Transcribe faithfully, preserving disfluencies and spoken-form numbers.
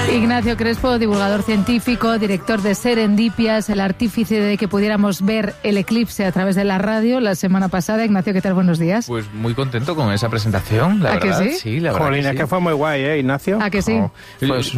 Ignacio Crespo, divulgador científico, director de Serendipias, el artífice de que pudiéramos ver el eclipse a través de la radio la semana pasada. Ignacio, ¿qué tal? Buenos días. Pues muy contento con esa presentación, la ¿A verdad. que sí? Sí, la verdad. Jolín, que es sí. que fue muy guay, ¿eh, Ignacio? ¿A que sí? Oh, pues